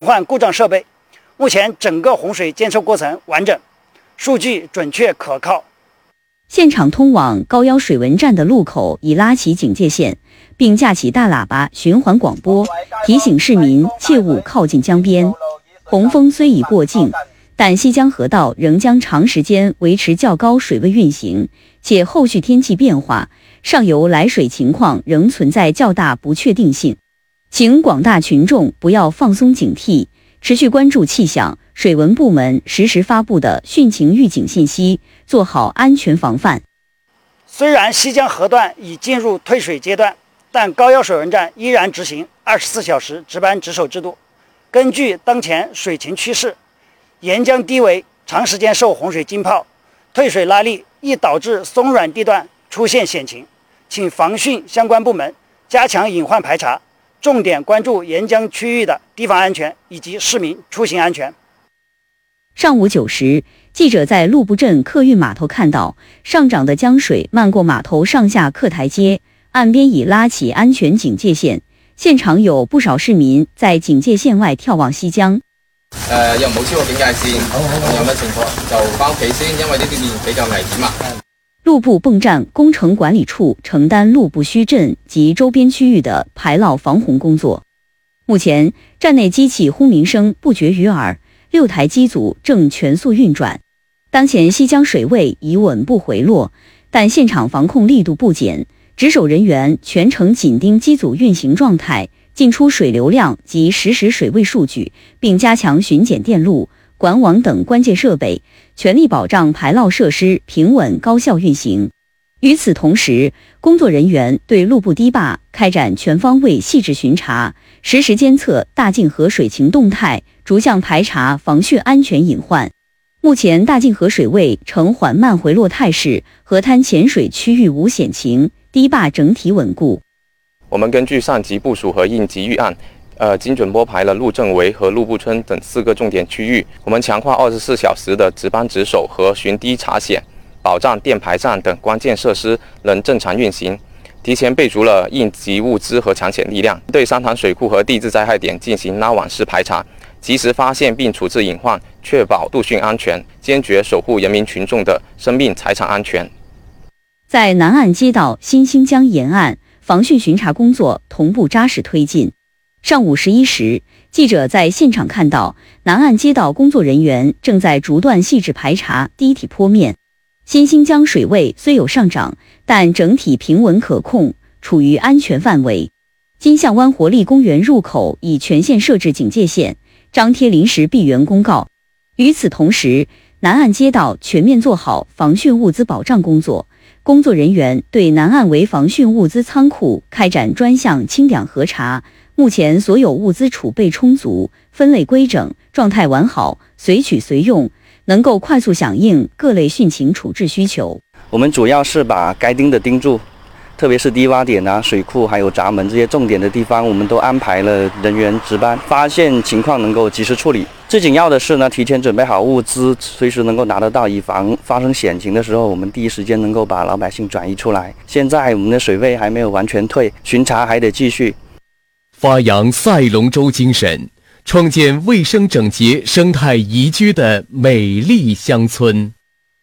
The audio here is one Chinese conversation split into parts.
换故障设备。目前整个洪水监测过程完整，数据准确可靠。 现场通往高腰水文站的路口已拉起警戒线，并架起大喇叭循环广播，提醒市民切勿靠近江边。洪峰虽已过境，但西江河道仍将长时间维持较高水位运行，且后续天气变化，上游来水情况仍存在较大不确定性，请广大群众不要放松警惕，持续关注气象、水文部门实时发布的汛情预警信息，做好安全防范。 虽然西江河段已进入退水阶段，但高腰水文站依然执行24小时值班值守制度。根据当前水情趋势，沿江堤围长时间受洪水浸泡，退水拉力易导致松软地段出现险情，请防汛相关部门加强隐患排查，重点关注沿江区域的堤防安全以及市民出行安全。 上午9时，记者在陆埠镇客运码头看到上涨的江水漫过码头上下客台阶，岸边已拉起安全警戒线，現場有不少市民在警戒線外眺望西江。 又冇超過警戒線，有乜情況就翻屋企先，因為呢啲面比較危險啊。 陸埠泵站工程管理處承擔陸埠墟鎮及周邊區域的排澇防洪工作。目前，站內機器轟鳴聲不絕於耳，6台機組正全速運轉。當前西江水位已穩步回落，但現場防控力度不減，值守人員全程緊盯機組運行狀態、進出水流量及實時水位數據，並加強巡檢電路、管網等關鍵設備，全力保障排澇設施平穩高效運行。與此同時，工作人員對陸埠堤壩開展全方位細緻巡查，實時監測大涇河水情動態，逐項排查防汛安全隱患。目前大涇河水位呈緩慢回落態勢，河灘淺水區域無險情，堤壩整體穩固。 我們根據上級部署和應急預案，精準撥排了陸正圍和陸埠村等4個重點區域。我們強化24小時的值班值守和巡堤查險，保障電排站等關鍵設施能正常運行。提前備足了應急物資和搶險力量，對三塘水庫和地質災害點進行拉網式排查，及時發現並處置隱患，確保渡汛安全，堅決守護人民群眾的生命財產安全。 在南岸街道新興江沿岸，防汛巡查工作同步扎實推進。上午11時，記者在現場看到南岸街道工作人員正在逐段細緻排查堤體坡面。新興江水位雖有上漲，但整體平穩可控，處於安全範圍。金象灣活力公園入口已全線設置警戒線，張貼臨時閉園公告。與此同時，南岸街道全面做好防汛物資保障工作，工作人員對南岸圍防汛物資倉庫開展專項清點核查，目前所有物資儲備充足，分類規整，狀態完好，隨取隨用，能夠快速響應各類汛情處置需求。 我們主要是把該盯的盯住，特別是低洼點啊、水庫還有閘門這些重點的地方，我們都安排了人員值班，發現情況能夠及時處理。最緊要的是呢，提前準備好物資，隨時能夠拿得到，以防發生險情的時候，我們第一時間能夠把老百姓轉移出來。現在我們的水位還沒有完全退，巡查還得繼續。 發揚賽龍舟精神，創建衛生整潔、生態宜居的美麗鄉村。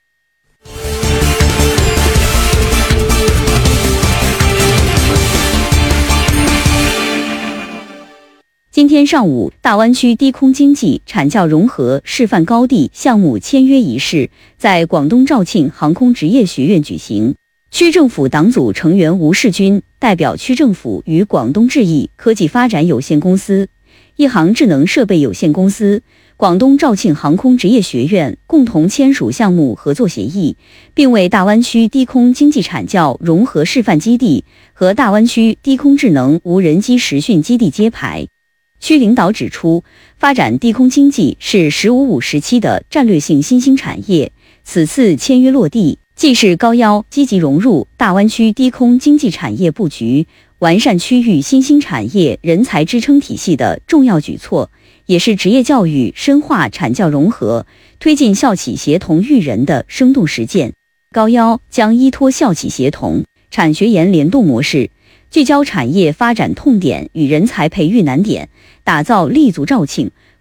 今天上午，大灣區低空經濟產教融合示範高地項目簽約儀式在廣東肇慶航空職業學院舉行。區政府黨組成員吳世軍代表區政府與廣東智易科技發展有限公司、一航智能設備有限公司、廣東肇慶航空職業學院共同簽署項目合作協議，並為大灣區低空經濟產教融合示範基地和大灣區低空智能無人機實訓基地揭牌。區領導指出，發展低空經濟是“15+5”時期的戰略性新興產業。此次簽約落地，既是高腰積極融入大灣區低空經濟產業佈局、完善區域新興產業人才支撐體系的重要舉措，也是職業教育深化產教融合、推進校企協同育人的生動實踐。高腰將依託校企協同、產學研聯動模式，聚焦產業發展痛點與人才培育難點，打造立足肇慶、